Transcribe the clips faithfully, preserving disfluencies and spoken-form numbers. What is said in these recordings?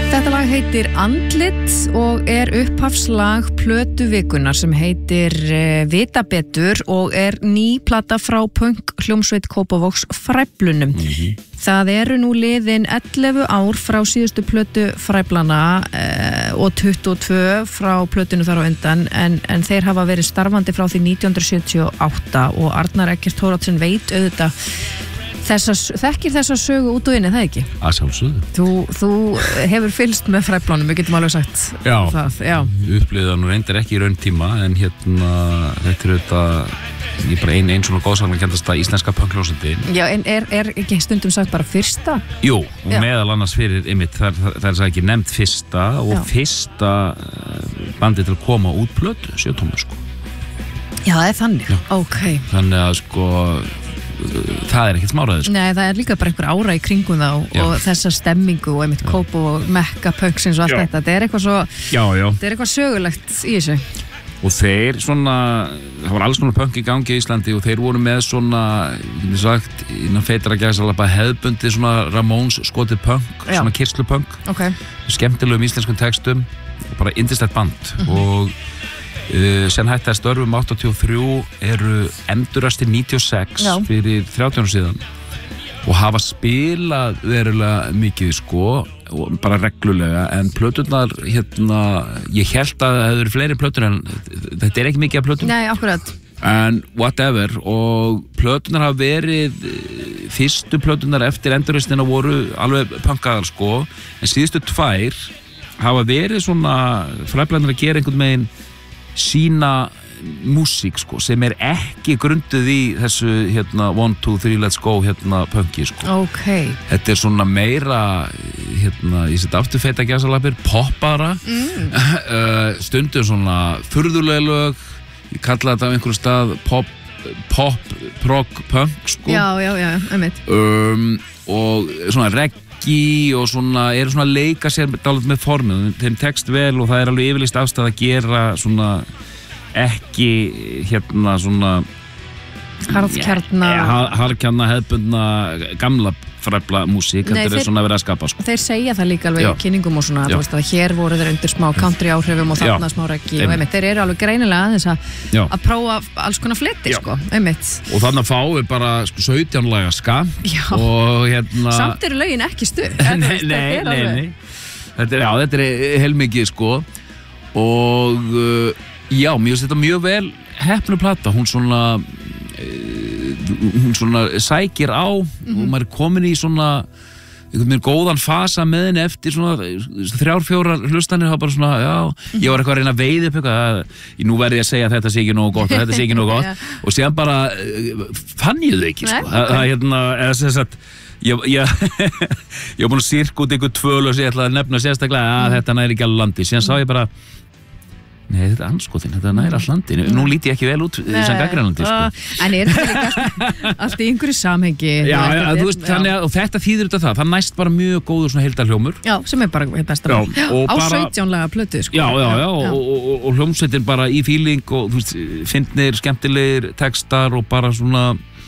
Þetta lag heitir Andlit og er upphafslag plötu vikunar sem heitir uh, Vita betur og er ný plata frá punk hljómsveit Kópavogs Fræflunum. Mm-hmm. Það eru nú liðin ellefu ár frá síðustu plötu Fræflana uh, og tuttugu og tvö frá plötunu þar á undan en, en þeir hafa verið starfandi frá því nítján hundruð sjötíu og átta og Arnar Eggert Thoroddsen veit auðvitað Þessas, þekkir þessa sögu út og inn, er það ekki? Að sjálfsögðu. Þú, þú hefur fylgst með Fræflunum, við getum alveg sagt já, það. Já, upplýðan og reyndar ekki í raun tíma, en hérna, þetta er auðvitað, ég er bara ein, ein svona góðsagnarkenndasta íslenska punkljósandi. Já, en er, er ekki stundum sagt bara fyrsta? Jú, og já. Meðal annars fyrir, einmitt, það, það, það er ekki nefnt fyrsta og já. Fyrsta bandi til að koma út plötu, sjötómur, sko. Já, það er þannig, já. Ok. Þannig að, sko, það er ekkert smáraðið sko. Nei, það er líka bara einhver ára í kringum þá já. Og þessa stemmingu og einmitt kóp og mekka pöksins og allt já. Þetta, þetta er eitthvað svo já, já. Þetta er eitthvað sögulegt í þessu og þeir svona, það var alls konar punk í gangi í Íslandi og þeir voru með svona ég hef sagt, innan feitar að gæsa alveg hefðbundi svona Ramones skotið punk, já. Svona kyrslupunk okay. Skemmtilegum íslenskum textum bara yndislegt band mm-hmm. og Uh, sen hætti að störfum áttatíu og þrjú eru endurastir níutíu og sex já. Fyrir þrjátíu árum síðan og hafa spilað verulega mikið sko og bara reglulega en plöturnar hérna ég held að það hefur verið fleiri plötur en þetta er ekki mikið af plötur Nei, akkurat en whatever og plöturnar hafa verið fyrstu plöturnar eftir endurastina voru alveg punkaðar sko en síðustu tvær hafa verið svona fræflarnir að gera einhvern veginn sína músík sko, sem er ekki grunduð í þessu hérna, one, two, three, let's go hérna, punki sko. Okay. Þetta er svona meira hérna, ég set aftur feita gæsalapir poppara mm. uh, stundum svona furðulega lög ég kalla þetta á einhverju stað pop, pop, prog, punk sko. Já, já, já, einmitt um, og svona reggae og svona, eru svona að leika sér dálítið með formið, þeim tekst vel og það er alveg yfirlýst afstæð að gera svona ekki hérna svona harðkjarna ja, harðkjarna hefðbundna gamla fræfla músík, þetta er svona að vera að skapa sko. Þeir segja það líka alveg já. Í kynningum og svona, þú veist að hér voru þeir undir smá country áhrifum og þarna smá reggae og einmitt, þeir eru alveg greinilega aðeins að að prófa alls konar fleti sko, einmitt og þannig að fáum við bara sko, sautján laga skamt og hérna samt eru lögin ekki stuð nei, nei, nei, nei þetta er, já, þetta er heilmikið sko og já, mér finnst þetta mjög vel heppnu plata, hún svona hún svona sækir á mm-hmm. og maður er komin í svona einhvern veginn góðan fasa með henni eftir svona þrjár, fjórar hlustanir hafa bara svona, já, mm-hmm. ég var eitthvað að reyna að veiða upp eitthvað, nú verði ég að segja að þetta sé ekki nógu gott og þetta sé ekki nógu gott yeah. og síðan bara fann ég þau ekki sko, það er hérna, eða þess að ég, ég, ég var búin að sirka út einhver tvöl og ég ætlaði að nefna sérstaklega að mm. þetta næri ekki alveg landi, síðan sá ég bara nei, þetta er anskotin, þetta næri all landi nú líti ég ekki vel út sem gaggrænlandi sko. En er þetta líka allt í einhverju samhengi já, já, þú veist, þannig að þetta þýðir þetta það það næst bara mjög góður svona heildarhljómur já, sem er bara besta mál á sautjánlega plötu sko. já, já, já, já. og, og, og hljómsveitin bara í feeling og þú veist, fyndnir, skemmtilegir textar og bara svona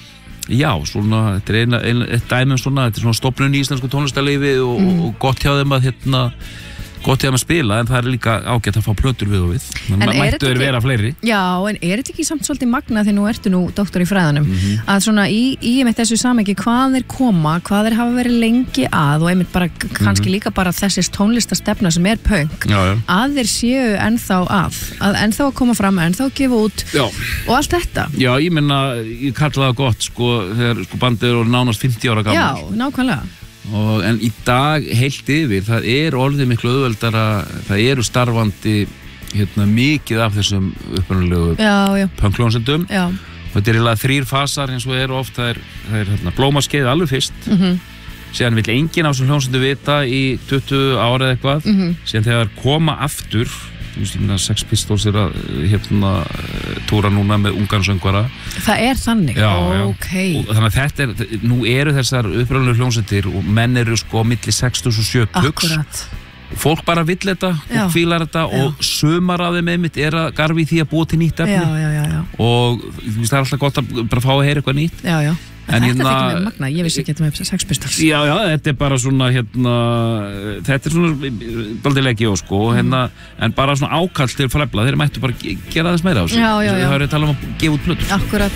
já, svona, þetta er eina, eina, eitt dæmi svona, þetta er svona stofnun í íslensku tónlistarlífi og, mm. og gott hjá þeim að hérna gott ég að maður spila, en það er líka ágætt að fá plötur við og við, þannig að mættu þeir vera fleiri. Já, en er þetta ekki samt svolítið magna því nú ertu nú doktor í fræðanum, mm-hmm. að svona í, í einmitt þessu samhengi hvað þeir koma, hvað þeir hafa verið lengi að og einmitt bara kannski mm-hmm. líka bara þessi tónlistastefna sem er punk, já, já. Að þeir séu ennþá að, að ennþá að koma fram, ennþá að gefa út já. Og allt þetta. Já, ég minna, ég kalla það gott, sko, þegar sko, bandið eru nánast fimmtíu ára gammal. Já, nákvæmlega. Og, en í dag heilt yfir það er orðið miklu auðveldara það eru starfandi hérna, mikið af þessum upprunalegu punkljónsendum og þetta er eiginlega þrír fasar eins og er oft það er, það er hérna, blómaskeið alveg fyrst mm-hmm. síðan vill enginn af þessum hljónsendu vita í tuttugu ára eða eitthvað mm-hmm. síðan þegar koma aftur Sex Pistols er að hérna, túra núna með ungansöngvara það er þannig já, okay. já. Þannig að þetta er, nú eru þessar upprunalegu hljómsveitir og menn eru sko milli sextugs og sjötugs og fólk bara vill þetta já. Og fílar þetta já. Og sumar af þeim einmitt er að garfi því að búa til nýtt efni já, já, já, já. Og það er alltaf gott að bara fá að heyra eitthvað nýtt já, já. Þetta hérna, þykir mér magna, ég vissi ekki að þetta með sex Pistols. Já, já, þetta er bara svona hérna, þetta er svona dálítið leggjó sko, mm. hérna, en bara svona ákall til Fræfla, þeir mættu bara gera þess meira á sig. Já, já, já. Það er að tala um að gefa út plötur. Akkurat.